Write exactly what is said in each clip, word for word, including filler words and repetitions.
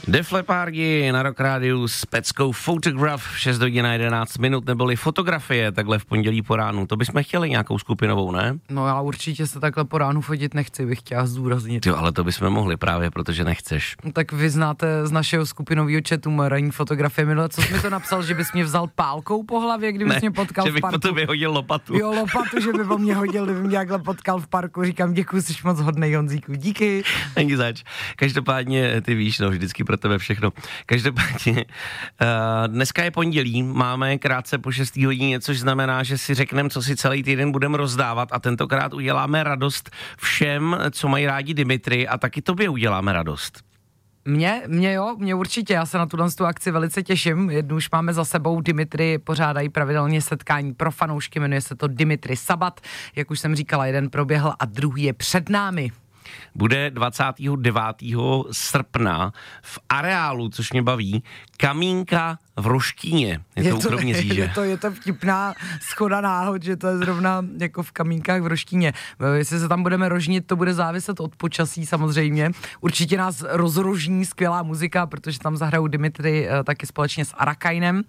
Def Leppard na Rock Rádiu s peckou Photograph v šest hodin a jedenáct minut, neboli fotografie takhle v pondělí po ránu. To bychom chtěli nějakou skupinovou, ne? No já určitě se takhle po ránu fotit nechci, bych chtěla zdůraznit. Jo, ale to bychom mohli právě, protože nechceš. No, tak vy znáte z našeho skupinového chatu Marání fotografie minule, co jsi mi to napsal, že bys mě vzal pálkou po hlavě, kdybys ne, mě potkal že v bych parku. po tobě hodil lopatu. Jo, lopatu, že by po mě hodil, kdyby mě takhle potkal v parku. Říkám, děkuji, jsi moc hodnej, Honzíku, díky. Není zač. Každopádně ty víš, no, vždycky pro tebe všechno. Každopádně uh, dneska je pondělí, máme krátce po šestý hodině, což znamená, že si řekneme, co si celý týden budeme rozdávat a tentokrát uděláme radost všem, co mají rádi Dimitry, a taky tobě uděláme radost. Mně, mě jo, mě určitě, já se na tuhle tu akci velice těším, jednu už máme za sebou, Dimitry pořádají pravidelně setkání pro fanoušky, jmenuje se to Dimitry Sabat, jak už jsem říkala, jeden proběhl a druhý je před námi. Bude dvacátého devátého srpna v areálu, což mě baví, Kamínka v Roštíně. Je, je to u Kroměříže. Je to, je to vtipná schoda náhod, že to je zrovna jako v Kamínkách v Roštíně. Jestli se tam budeme rožnit, to bude záviset od počasí samozřejmě. Určitě nás rozrožní skvělá muzika, protože tam zahrajou Dimitry taky společně s Arakainem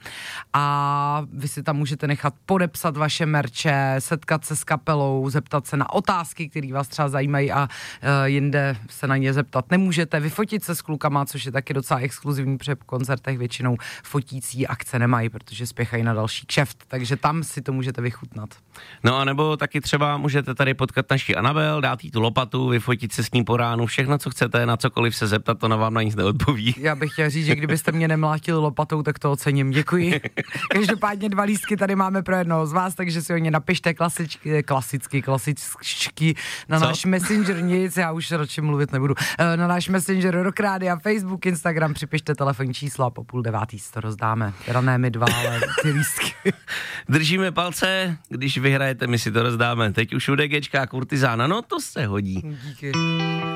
a vy si tam můžete nechat podepsat vaše merče, setkat se s kapelou, zeptat se na otázky, které vás třeba zajímají a jinde se na ně zeptat nemůžete, vyfotit se s klukama, což je taky docela exkluzivní, protože po koncertech většinou fotící akce nemají, protože spěchají na další kšeft, takže tam si to můžete vychutnat. No a nebo taky třeba můžete tady potkat naši Anabel, dát jí tu lopatu, vyfotit se s ní po ránu, všechno, co chcete, na cokoliv se zeptat, ona vám na nic neodpoví. Já bych chtěl říct, že kdybyste mě nemlátili lopatou, tak to ocením, děkuji. Každopádně dva lístky tady máme pro jednoho z vás, takže si o ně napište klasičky, klasicky, klasičky na co? náš Messenger, nic, já už radši mluvit nebudu, na náš Messenger Rock Rádia, Facebook, Instagram, připište telefonní číslo a po půl devátý to rozdáme. Teda ne my dva, ale ty lístky. Držíme palce, když vyhrajete, my si to rozdáme. Teď už u DGčka Kurtizána, no to se hodí. Díky.